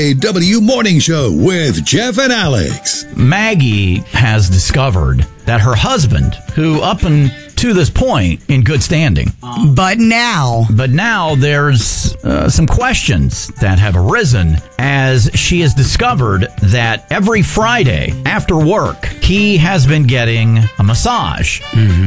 KKW Morning Show with Jeff and Alex. Maggie has discovered that her husband, who up to this point in good standing, but now there's some questions that have arisen as she has discovered that every Friday after work, he has been getting a massage.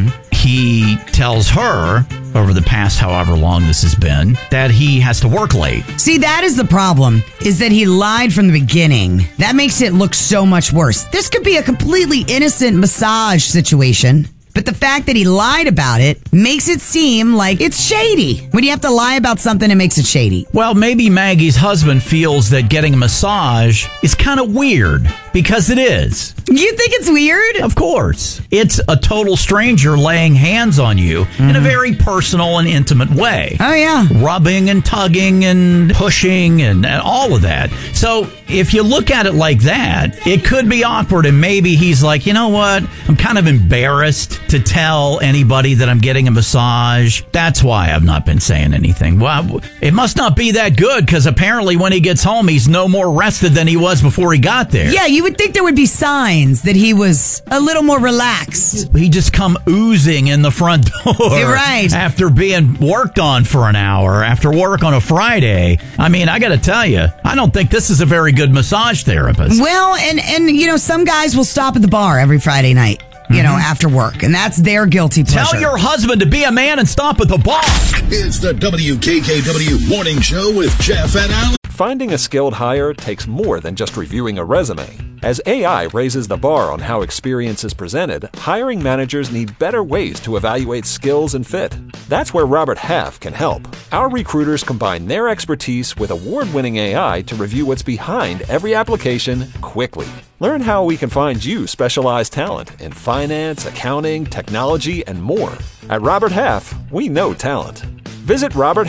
He tells her over the past however long this has been that he has to work late. See, that is the problem, is that he lied from the beginning. That makes it look so much worse. This could be a completely innocent massage situation, but the fact that he lied about it makes it seem like it's shady. When you have to lie about something, it makes it shady. Well, maybe Maggie's husband feels that getting a massage is kind of weird, because it is. You think it's weird? Of course. It's a total stranger laying hands on you in a very personal and intimate way. Oh, yeah. Rubbing and tugging and pushing and all of that. So if you look at it like that, it could be awkward, and maybe he's like, you know what? I'm kind of embarrassed to tell anybody that I'm getting a massage. That's why I've not been saying anything. Well, it must not be that good, because apparently when he gets home, he's no more rested than he was before he got there. Yeah, you would think there would be signs that he was a little more relaxed. He just come oozing in the front door. You're right. After being worked on for an hour, after work on a Friday. I mean, I got to tell you, I don't think this is a very good massage therapist. Well, and you know, some guys will stop at the bar every Friday night, you know, after work, and that's their guilty pleasure. Tell your husband to be a man and stop at the bar. It's the WKKW Morning Show with Jeff and Alex. Finding a skilled hire takes more than just reviewing a resume. As AI raises the bar on how experience is presented, hiring managers need better ways to evaluate skills and fit. That's where Robert Half can help. Our recruiters combine their expertise with award-winning AI to review what's behind every application quickly. Learn how we can find you specialized talent in finance, accounting, technology, and more. At Robert Half, we know talent. Visit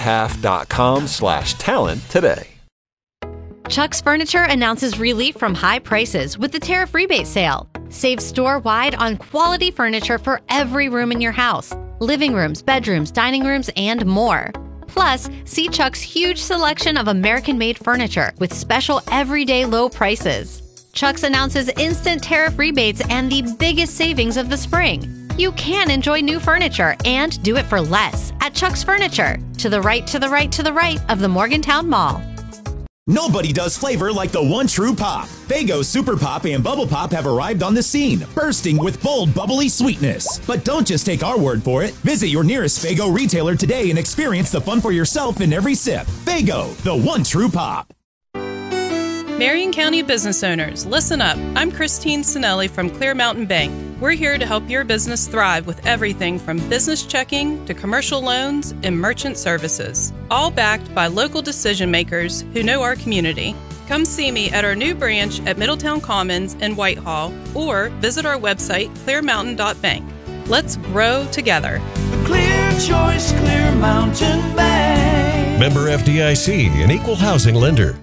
roberthalf.com/talent today. Chuck's Furniture announces relief from high prices with the tariff rebate sale. Save store-wide on quality furniture for every room in your house. Living rooms, bedrooms, dining rooms, and more. Plus, see Chuck's huge selection of American-made furniture with special everyday low prices. Chuck's announces instant tariff rebates and the biggest savings of the spring. You can enjoy new furniture and do it for less at Chuck's Furniture. To the right, to the right, to the right of the Morgantown Mall. Nobody does flavor like the one true pop. Faygo Super Pop and Bubble Pop have arrived on the scene, bursting with bold, bubbly sweetness. But don't just take our word for it. Visit your nearest Faygo retailer today and experience the fun for yourself in every sip. Faygo, the one true pop. Marion County business owners, listen up. I'm Christine Sinelli from Clear Mountain Bank. We're here to help your business thrive with everything from business checking to commercial loans and merchant services, all backed by local decision makers who know our community. Come see me at our new branch at Middletown Commons in Whitehall, or visit our website, clearmountain.bank. Let's grow together. The clear choice, Clear Mountain Bank. Member FDIC, an equal housing lender.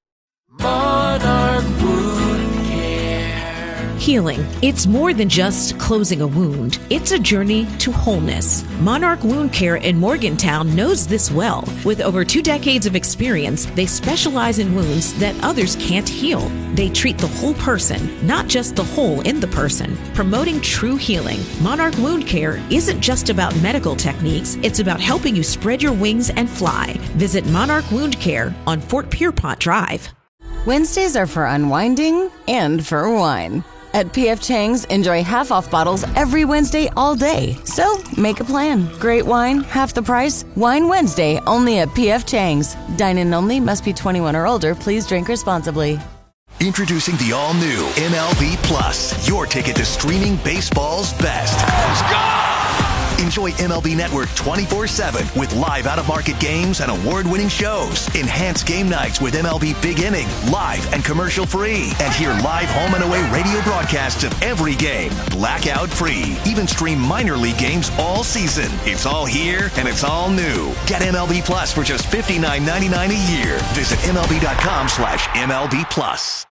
Monarch Wound Care. Healing. It's more than just closing a wound. It's a journey to wholeness. Monarch Wound Care in Morgantown knows this well. With over 2 decades of experience, they specialize in wounds that others can't heal. They treat the whole person, not just the hole in the person. Promoting true healing. Monarch Wound Care isn't just about medical techniques. It's about helping you spread your wings and fly. Visit Monarch Wound Care on Fort Pierpont Drive. Wednesdays are for unwinding and for wine. At P.F. Chang's, enjoy half-off bottles every Wednesday all day. So, make a plan. Great wine, half the price. Wine Wednesday, only at P.F. Chang's. Dine-in only, must be 21 or older. Please drink responsibly. Introducing the all-new MLB Plus, your ticket to streaming baseball's best. Let's go! Enjoy MLB Network 24/7 with live out-of-market games and award-winning shows. Enhance game nights with MLB Big Inning, live and commercial-free. And hear live home and away radio broadcasts of every game, blackout-free. Even stream minor league games all season. It's all here and it's all new. Get MLB Plus for just $59.99 a year. Visit MLB.com/MLB Plus.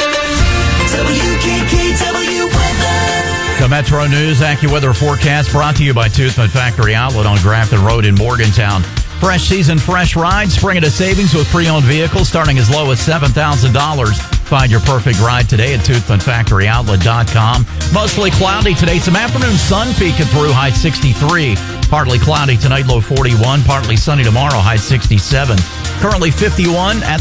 WKKW weather. The Metro News AccuWeather forecast brought to you by Toothman Factory Outlet on Grafton Road in Morgantown. Fresh season, fresh ride. Spring into savings with pre-owned vehicles starting as low as $7,000. Find your perfect ride today at ToothmanFactoryOutlet.com. Mostly cloudy today. Some afternoon sun peeking through, high 63. Partly cloudy tonight, low 41. Partly sunny tomorrow, high 67. Currently 51 at